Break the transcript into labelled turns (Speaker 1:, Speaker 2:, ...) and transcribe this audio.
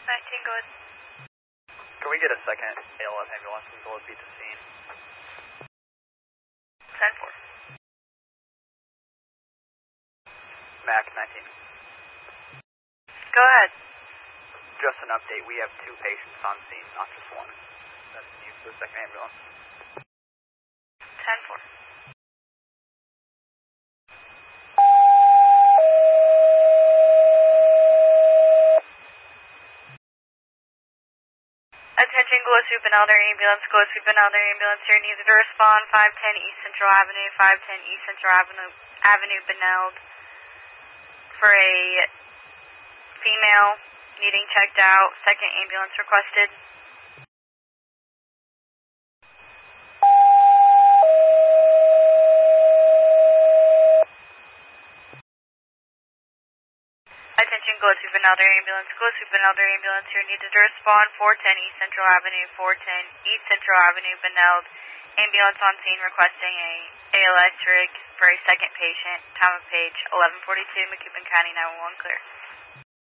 Speaker 1: 19, go ahead.
Speaker 2: Can we get a second ALS ambulance from Gillespie to scene?
Speaker 1: 10-4.
Speaker 2: Mac 19.
Speaker 1: Go ahead.
Speaker 2: Just an update, we have 2 patients on scene, not just one. That's the use of the second ambulance.
Speaker 1: 10-4. Attention, Gillespie Benelder Ambulance. Gillespie Benelder Ambulance here needs to respond 510 East Central Avenue, 510 East Central Avenue, Beneld, for a female needing checked out. Second ambulance requested. Attention, Gillespie Benelder Ambulance. Gillespie Benelder Ambulance here needs to respond 410 East Central Avenue, 410 East Central Avenue, Beneld. Ambulance on scene requesting a ALS rig for a second patient. Time of page 11:42, McEwen County 911 clear.